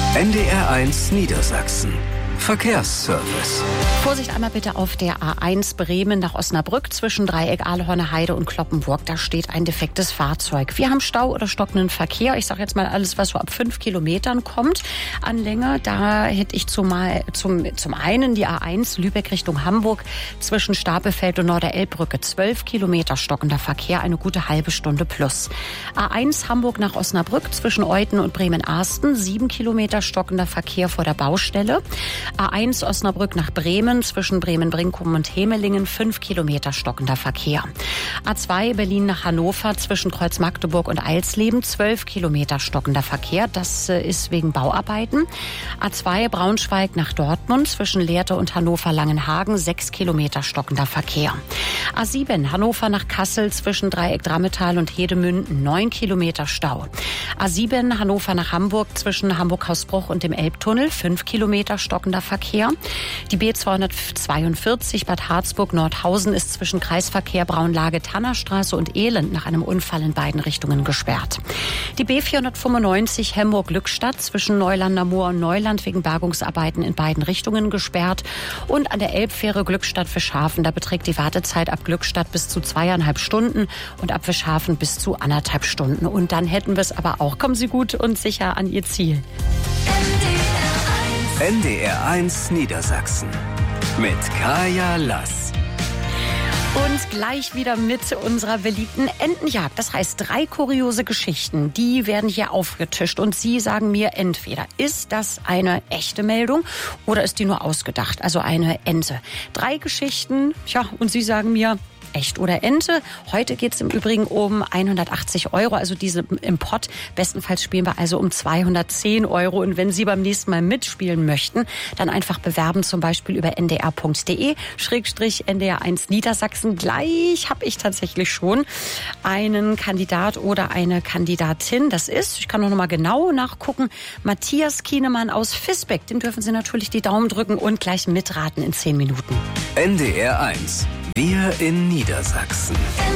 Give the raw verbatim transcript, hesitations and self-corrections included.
N D R eins Niedersachsen. Verkehrsservice. Vorsicht einmal bitte auf der A eins Bremen nach Osnabrück zwischen Dreieck Ahlhorner Heide und Kloppenburg. Da steht ein defektes Fahrzeug. Wir haben Stau oder stockenden Verkehr. Ich sage jetzt mal alles, was so ab fünf Kilometern kommt an Länge. Da hätte ich zumal, zum, zum einen die A eins Lübeck Richtung Hamburg zwischen Stapelfeld und Norderelbbrücke. zwölf Kilometer stockender Verkehr, eine gute halbe Stunde plus. A eins Hamburg nach Osnabrück zwischen Euthen und Bremen-Arsten. sieben Kilometer stockender Verkehr vor der Baustelle. A eins Osnabrück nach Bremen zwischen Bremen-Brinkum und Hemelingen, fünf Kilometer stockender Verkehr. A zwei Berlin nach Hannover zwischen Kreuz Magdeburg und Eilsleben, zwölf Kilometer stockender Verkehr. Das äh, ist wegen Bauarbeiten. A zwei Braunschweig nach Dortmund zwischen Lehrte und Hannover-Langenhagen, sechs Kilometer stockender Verkehr. A sieben Hannover nach Kassel zwischen Dreieck Drammetal und Hedemünden, neun Kilometer Stau. A sieben Hannover nach Hamburg zwischen Hamburg-Hausbruch und dem Elbtunnel, fünf Kilometer stockender Verkehr. Die B zweihundertzweiundvierzig Bad Harzburg-Nordhausen ist zwischen Kreisverkehr Braunlage Tannerstraße und Elend nach einem Unfall in beiden Richtungen gesperrt. Die B vierhundertfünfundneunzig Hemburg-Glückstadt zwischen Neulander Moor und Neuland wegen Bergungsarbeiten in beiden Richtungen gesperrt. Und an der Elbfähre Glückstadt-Fischhafen, da beträgt die Wartezeit ab Glückstadt bis zu zweieinhalb Stunden und ab Fischhafen bis zu anderthalb Stunden. Und dann hätten wir es aber auch. Kommen Sie gut und sicher an Ihr Ziel. N D R eins Niedersachsen mit Kaya Lass. Und gleich wieder mit unserer beliebten Entenjagd. Das heißt, drei kuriose Geschichten, die werden hier aufgetischt. Und Sie sagen mir entweder, ist das eine echte Meldung oder ist die nur ausgedacht, also eine Ente. Drei Geschichten, tja, und Sie sagen mir, echt oder Ente. Heute geht es im Übrigen um hundertachtzig Euro, also diese im Pott. Bestenfalls spielen wir also um zweihundertzehn Euro. Und wenn Sie beim nächsten Mal mitspielen möchten, dann einfach bewerben, zum Beispiel über n d r punkt d e schrägstrich n d r eins Niedersachsen. Gleich habe ich tatsächlich schon einen Kandidat oder eine Kandidatin. Das ist, ich kann noch mal genau nachgucken, Matthias Kienemann aus Visbeck. Dem dürfen Sie natürlich die Daumen drücken und gleich mitraten in zehn Minuten. N D R eins. Wir in Niedersachsen.